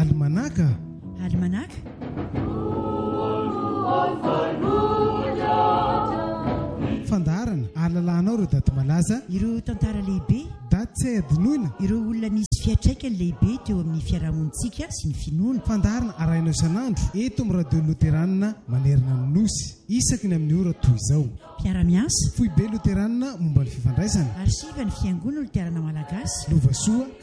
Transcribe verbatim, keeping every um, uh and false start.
Almanaka. Almanaka. Fandarana ahalalànao ireo daty malaza, ireo tantara lehibe, daty tsy hay adinoina, ireo olona nisy fiatraikany lehibe teo amin'ny fiarahamonitsika sy ny finoana. Fandarana arahinao isan'andro eto amin'ny radio loteranina manerana ny nosy, isaky ny amin'ny ora toy izao. Mpiara-miasa Foibe loteranina momba ny fifandraisana, arsiva ny fiangonana loterana malagasy, Lovasoa